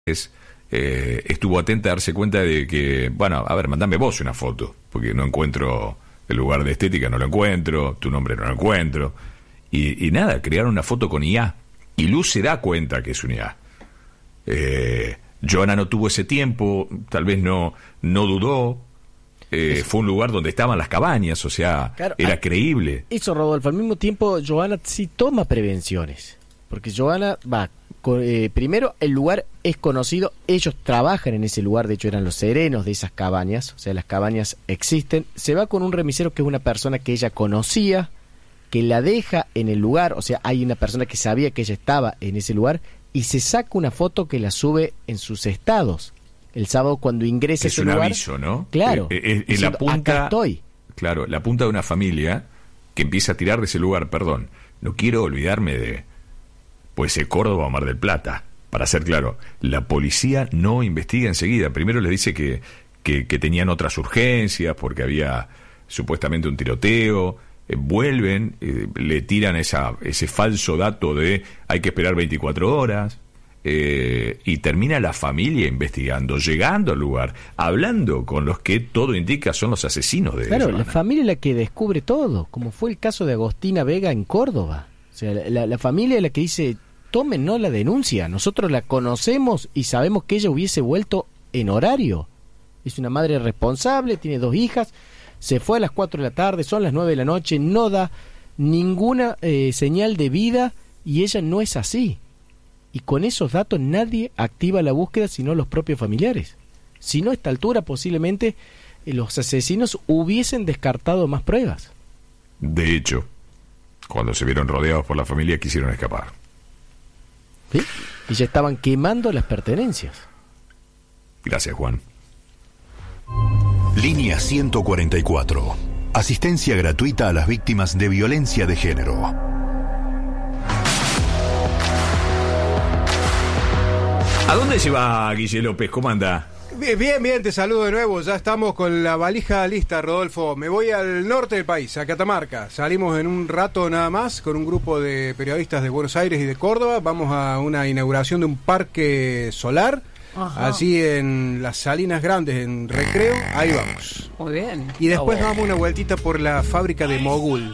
estuvo atenta a darse cuenta de que, bueno, a ver, mandame vos una foto, porque no encuentro el lugar de estética, no lo encuentro, tu nombre no lo encuentro. Y nada, crearon una foto con IA. Y Luz se da cuenta que es un IA. Joana no tuvo ese tiempo, tal vez no dudó. Fue un lugar donde estaban las cabañas, o sea, claro, era creíble. Eso, Rodolfo, al mismo tiempo Joana sí toma prevenciones, porque Joana va, primero el lugar es conocido, ellos trabajan en ese lugar, de hecho eran los serenos de esas cabañas, o sea, las cabañas existen, se va con un remisero que es una persona que ella conocía, que la deja en el lugar, o sea, hay una persona que sabía que ella estaba en ese lugar, y se saca una foto que la sube en sus estados. El sábado cuando ingresa a ese lugar. Es un aviso, ¿no? Claro. La punta, acá estoy. Claro, la punta de una familia que empieza a tirar de ese lugar, perdón. No quiero olvidarme de, pues, Córdoba o Mar del Plata. Para ser claro, la policía no investiga enseguida. Primero les dice que tenían otras urgencias porque había supuestamente un tiroteo. Vuelven, le tiran ese falso dato de hay que esperar 24 horas. Y termina la familia investigando, llegando al lugar, hablando con los que todo indica son los asesinos de Claro, Joana. La familia es la que descubre todo, como fue el caso de Agostina Vega en Córdoba. O sea, la familia es la que dice, tómenos la denuncia, nosotros la conocemos y sabemos que ella hubiese vuelto en horario. Es una madre responsable, tiene 2 hijas, se fue a las 4 de la tarde, son las 9 de la noche, no da ninguna señal de vida y ella no es así. Y con esos datos nadie activa la búsqueda sino los propios familiares. Si no, a esta altura posiblemente los asesinos hubiesen descartado más pruebas. De hecho, cuando se vieron rodeados por la familia quisieron escapar. ¿Sí? Y ya estaban quemando las pertenencias. Gracias, Juan. Línea 144. Asistencia gratuita a las víctimas de violencia de género. ¿A dónde se va Guille López? ¿Cómo anda? Bien, te saludo de nuevo. Ya estamos con la valija lista, Rodolfo. Me voy al norte del país, a Catamarca. Salimos en un rato nada más con un grupo de periodistas de Buenos Aires y de Córdoba. Vamos a una inauguración de un parque solar. Ajá. Así en las Salinas Grandes, en Recreo. Ahí vamos. Muy bien. Y después damos una vueltita por la fábrica de Mogul.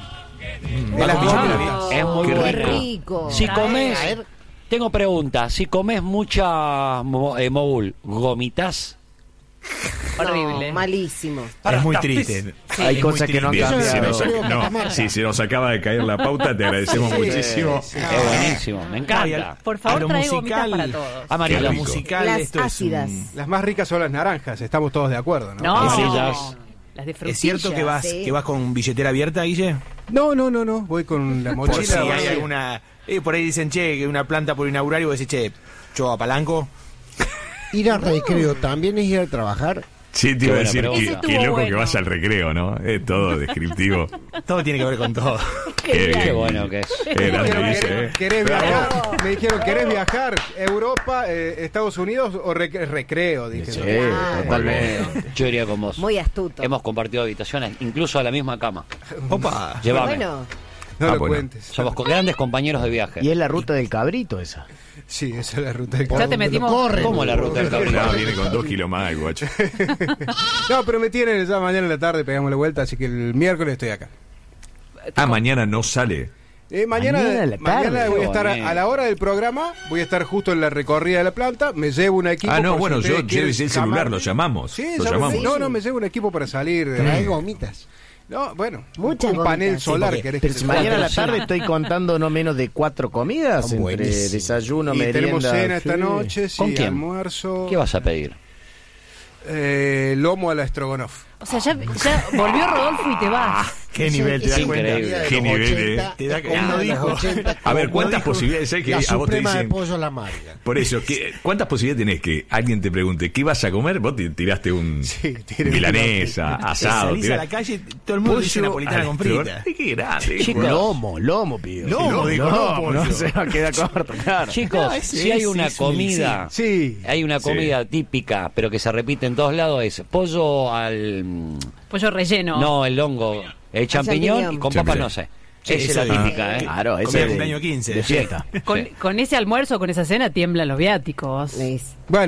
Es muy rico. Si comes... Tengo preguntas. Si comes mucha mogul, ¿gomitas? Horrible. No, malísimo. Es muy triste. Sí. Hay cosas que no han cambiado. Si se nos acaba de caer la pauta, te agradecemos muchísimo. Es buenísimo, me encanta. Por favor, trae gomitas para todos. Amarillo. Lo musical, las esto ácidas. Las más ricas son las naranjas, estamos todos de acuerdo, ¿no? No, amarillas. Las de frutilla. ¿Es cierto que vas con billetera abierta, Guille? No. Voy con la mochila. Por si hay alguna... por ahí dicen, che, que una planta por inaugurar y vos decís, che, yo apalanco. Ir al recreo también es ir a trabajar. Sí, te iba a decir, qué loco bueno. que vas al recreo, ¿no? Es todo descriptivo. Todo tiene que ver con todo. Qué bueno que es. ¿Querés viajar? Me dijeron, ¿querés viajar? ¿Europa, Estados Unidos o recreo? Dije. Sí, totalmente. Yo iría con vos. Muy astuto. Hemos compartido habitaciones, incluso a la misma cama. Opa. Llévame. Bueno, No lo bueno. cuentes. Somos grandes compañeros de viaje. Y es la ruta del cabrito esa. Sí, esa es la ruta del Ya cabrito. te metimos. ¿Cómo la ruta del cabrito? No, viene con 2 kilos más el guacho. No, pero me tienen ya mañana en la tarde, pegamos la vuelta, así que el miércoles estoy acá. Mañana no sale. Mañana a la tarde. voy a estar Qué a la hora del programa, voy a estar justo en la recorrida de la planta, me llevo un equipo. No, por bueno, si ustedes yo quieren llévese el celular, llamarme. lo llamamos. Sí, lo llamamos. No, me llevo un equipo para salir. Trae gomitas. No, bueno, Muchas un panel gomitas. solar Sí, querés Pero que si te mañana a la traiga. tarde estoy contando no menos de 4 comidas, Están entre buenísimos. desayuno, Y merienda. tenemos cena esta sí. noche, ¿Con sí, quién? almuerzo. ¿Qué vas a pedir? Lomo a la Strogonoff. O sea, ya volvió Rodolfo y te vas. Qué nivel, te das cuenta. increíble. Qué nivel, Te da Él no dijo. A ver, ¿cuántas posibilidades hay que La a vos te suprema de dicen? pollo a la amarga. Por eso, ¿cuántas posibilidades tenés que alguien te pregunte qué vas a comer? Vos te tiraste un tiré milanesa, asado. Salís a la calle, todo el mundo dice napolitana con frita. Qué grande. Chicos, Lomo, pido. Lomo, digo, no, pollo. no se va a quedar corto, claro. chicos, si hay una es un comida, Sí. hay una comida típica, pero que se repite en todos lados, es pollo al... Pollo relleno. No, el hongo, el champiñón y con papas champiñón. no sé. Sí, Esa es eso la es. típica, ¿eh? Claro, Comida ese de cumpleaños 15. de fiesta. Con ese almuerzo, con esa cena, tiemblan los viáticos. Bueno,